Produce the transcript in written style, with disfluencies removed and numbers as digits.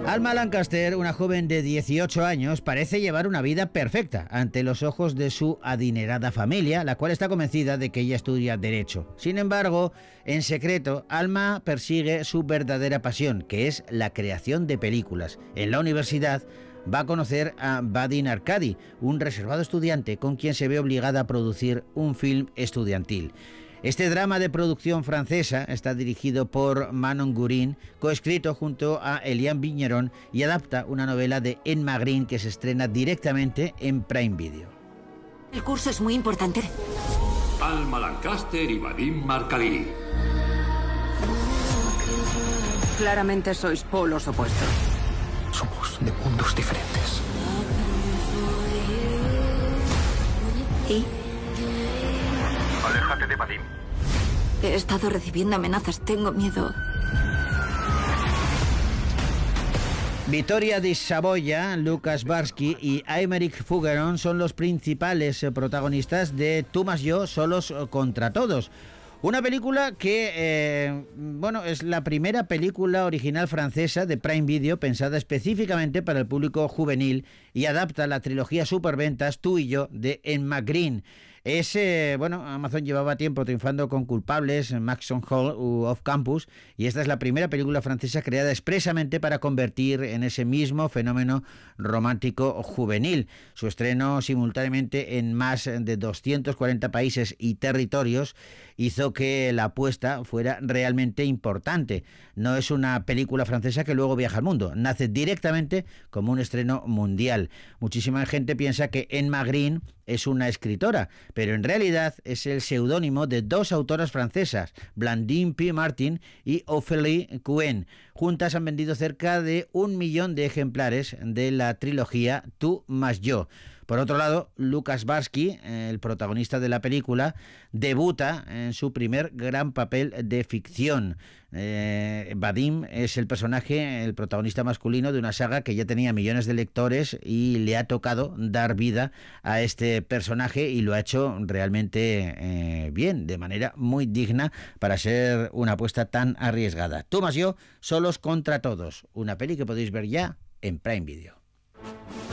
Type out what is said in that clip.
Alma Lancaster, una joven de 18 años, parece llevar una vida perfecta ante los ojos de su adinerada familia, la cual está convencida de que ella estudia Derecho. Sin embargo, en secreto, Alma persigue su verdadera pasión, que es la creación de películas. En la universidad va a conocer a Vadim Arkady, un reservado estudiante con quien se ve obligada a producir un film estudiantil. Este drama de producción francesa está dirigido por Manon Gurin, coescrito junto a Eliane Vigneron y adapta una novela de Emma Green que se estrena directamente en Prime Video. El curso es muy importante. Alma Lancaster y Vadim Arkady. Claramente sois polos opuestos. Somos de mundos diferentes. ¿Y? Aléjate de Vadim. He estado recibiendo amenazas. Tengo miedo. Vittoria di Savoia, Lucas Barsky y Aymeric Fougeron son los principales protagonistas de Tú más yo, solos contra todos. Una película que, es la primera película original francesa de Prime Video pensada específicamente para el público juvenil y adapta la trilogía superventas Tú y yo de Emma Green. Amazon llevaba tiempo triunfando con Culpables, Maxon Hall u Off Campus, y esta es la primera película francesa creada expresamente para convertir en ese mismo fenómeno romántico juvenil. Su estreno simultáneamente en más de 240 países y territorios hizo que la apuesta fuera realmente importante. No es una película francesa que luego viaja al mundo, nace directamente como un estreno mundial. Muchísima gente piensa que Emma Green es una escritora, pero en realidad es el seudónimo de dos autoras francesas, Blandine P. Martin y Ophélie Cohen. Juntas han vendido cerca de 1 millón de ejemplares de la trilogía Tú más yo. Por otro lado, Lucas Barsky, el protagonista de la película, debuta en su primer gran papel de ficción. Vadim es el protagonista masculino de una saga que ya tenía millones de lectores y le ha tocado dar vida a este personaje y lo ha hecho realmente bien, de manera muy digna para ser una apuesta tan arriesgada. Tú más yo, solos contra todos. Una peli que podéis ver ya en Prime Video.